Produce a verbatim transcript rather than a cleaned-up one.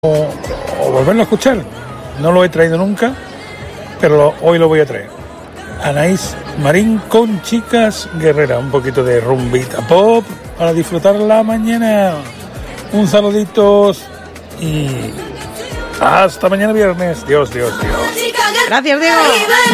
o, o volverlo a escuchar. No lo he traído nunca, pero lo, hoy lo voy a traer. Anaís Marín con Chicas Guerreras, un poquito de rumbita pop para disfrutar la mañana. Un saluditos y hasta mañana viernes. Dios, Dios, Dios. Gracias, Diego.